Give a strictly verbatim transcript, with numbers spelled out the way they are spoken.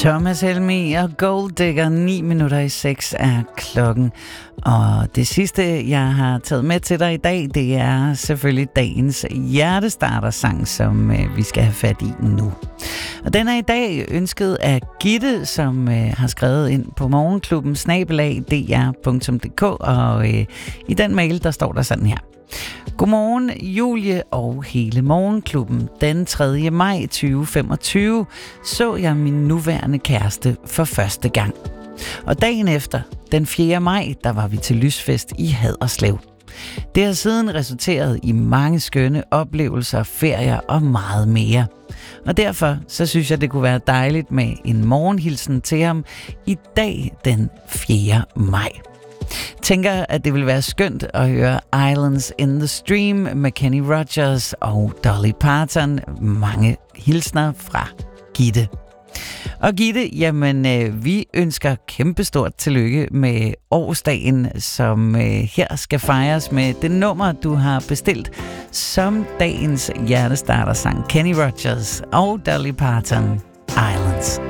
Thomas Helmig og Gold Digger, ni minutter i seks er klokken. Og det sidste, jeg har taget med til dig i dag, det er selvfølgelig dagens hjertestarter-sang, som øh, vi skal have fat i nu. Og den er i dag ønsket af Gitte, som øh, har skrevet ind på morgenklubben snabelag d r punktum d k, og øh, i den mail, der står der sådan her. Godmorgen, Julie og hele morgenklubben. Den tredje maj tyve femogtyve så jeg min nuværende kæreste for første gang. Og dagen efter, den fjerde maj, der var vi til lysfest i Haderslev. Det har siden resulteret i mange skønne oplevelser, ferier og meget mere. Og derfor så synes jeg, det kunne være dejligt med en morgenhilsen til ham i dag den fjerde maj. Tænker, at det vil være skønt at høre Islands in the Stream med Kenny Rogers og Dolly Parton. Mange hilsner fra Gitte. Og Gitte, jamen øh, vi ønsker kæmpestort tillykke med årsdagen, som øh, her skal fejres med det nummer, du har bestilt som dagens hjertestarter-sang. Kenny Rogers og Dolly Parton, Islands.